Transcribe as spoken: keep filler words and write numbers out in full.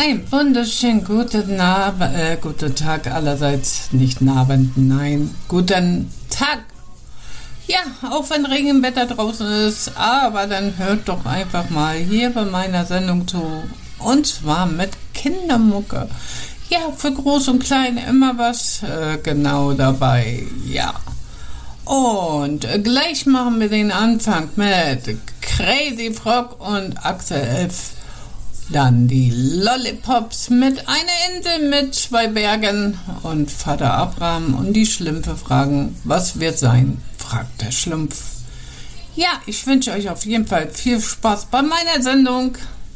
Ein wunderschönen guten Abend, äh, guten Tag allerseits, nicht Abend, nein, guten Tag. Ja, auch wenn Regenwetter draußen ist, aber dann hört doch einfach mal hier bei meiner Sendung zu. Und zwar mit Kindermucke. Ja, für Groß und Klein immer was äh, genau dabei, ja. Und äh, gleich machen wir den Anfang mit Crazy Frog und Axel F. Dann die Lollipops mit einer Insel mit zwei Bergen und Vater Abraham und die Schlümpfe fragen, was wird sein, fragt der Schlumpf. Ja, ich wünsche euch auf jeden Fall viel Spaß bei meiner Sendung.